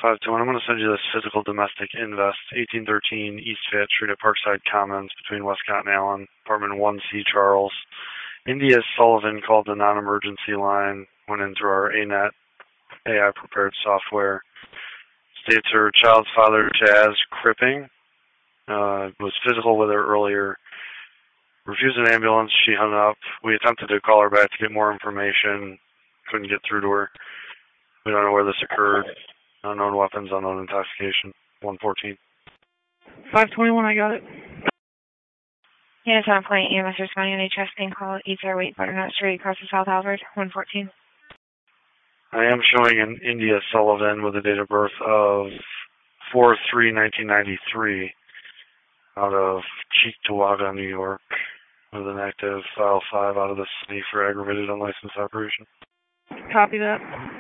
521, I'm going to send you this physical domestic invest, 1813 East Fayette Street at Parkside Commons between Westcott and Allen, apartment 1C, Charles. India Sullivan called the non-emergency line, went in through our ANET AI-prepared software. States her child's father, Jazz Cripping, was physical with her earlier. Refused an ambulance, she hung up. We attempted to call her back to get more information, couldn't get through to her. We don't know where this occurred. Unknown weapons, unknown intoxication. 114. 521, I got it. Yeah, 7.8 EMS responding on a trusting call. East Butternut Street, across the South Albert, 114. I am showing an India Sullivan with a date of birth of 4/3/1993 out of Cheektowaga, New York, with an active file 5 out of the city for aggravated unlicensed operation. Copy that.